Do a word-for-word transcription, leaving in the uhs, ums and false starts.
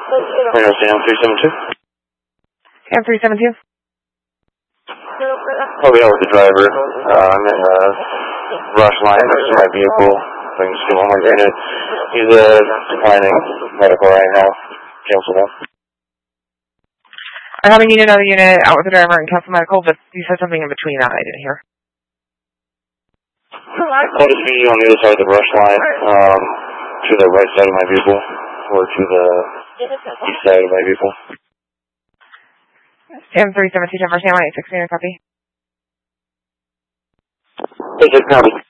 Reno Sam three seven two. Sam three seven two. Oh, yeah, with the driver. Uh, I'm in uh, rush line next to my vehicle. So I can just get one more unit. He's uh, declining medical right now. Cancel that. I have a need another unit out with the driver and cancel medical, but you said something in between that I didn't hear. I'll just be on the other side of the rush line, um, to the right side of my vehicle, or to the east side of my vehicle. Sam three seven two, Denver, Sam one eight six, unit copy. Hey, good copy.